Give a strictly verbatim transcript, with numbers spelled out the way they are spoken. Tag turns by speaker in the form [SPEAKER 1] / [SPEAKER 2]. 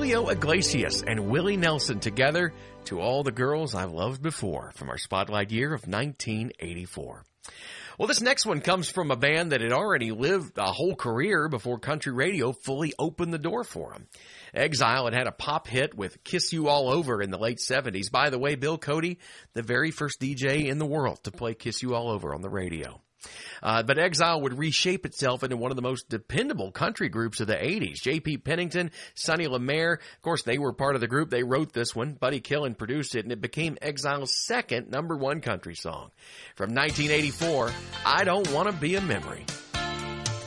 [SPEAKER 1] Julio Iglesias and Willie Nelson together, To All the Girls I've Loved Before, from our spotlight year of nineteen eighty-four. Well, this next one comes from a band that had already lived a whole career before country radio fully opened the door for them. Exile had had a pop hit with Kiss You All Over in the late seventies. By the way, Bill Cody, the very first D J in the world to play Kiss You All Over on the radio. Uh, but Exile would reshape itself into one of the most dependable country groups of the eighties. J P. Pennington, Sonny Lemaire, of course, they were part of the group. They wrote this one. Buddy Killen produced it, and it became Exile's second number one country song. From nineteen eighty-four, I Don't Want to Be a Memory.